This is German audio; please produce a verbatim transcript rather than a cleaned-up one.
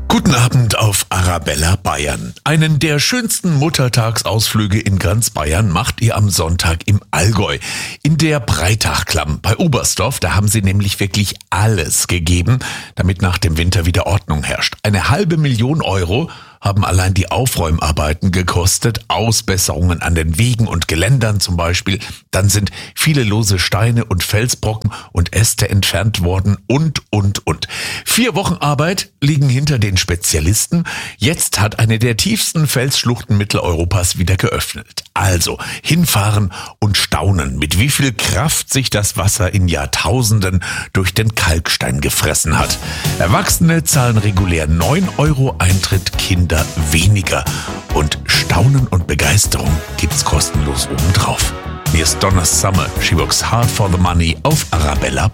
Guten Abend auf Arabella Bayern. Einen der schönsten Muttertagsausflüge in ganz Bayern macht ihr am Sonntag im Allgäu. In der Breitachklamm bei Oberstdorf, da haben sie nämlich wirklich alles gegeben, damit nach dem Winter wieder Ordnung herrscht. Eine halbe Million Euro haben allein die Aufräumarbeiten gekostet, Ausbesserungen an den Wegen und Geländern zum Beispiel. Dann sind viele lose Steine und Felsbrocken und Äste entfernt worden und, und, und. Vier Wochen Arbeit liegen hinter den Spezialisten. Jetzt hat eine der tiefsten Felsschluchten Mitteleuropas wieder geöffnet. Also hinfahren und staunen, mit wie viel Kraft sich das Wasser in Jahrtausenden durch den Kalkstein gefressen hat. Erwachsene zahlen regulär neun Euro Eintritt, Kinder weniger. Und Staunen und Begeisterung gibt's kostenlos obendrauf. Mir ist Donna Summer. She works hard for the money auf Arabella